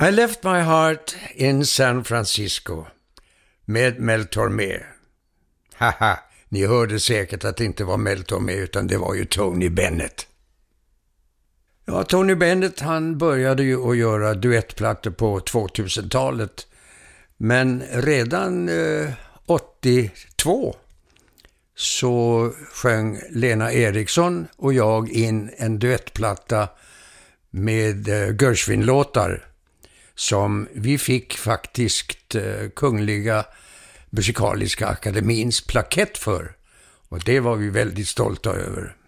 I left my heart in San Francisco med Mel Tormé. Haha, ni hörde säkert att det inte var Mel Tormé utan det var ju Tony Bennett. Ja, Tony Bennett han började ju att göra duettplattor på 2000-talet. Men redan 82 så sjöng Lena Eriksson och jag in en duettplatta med Gershwin-låtar som vi fick faktiskt Kungliga Musikaliska Akademins plakett för. Och det var vi väldigt stolta över.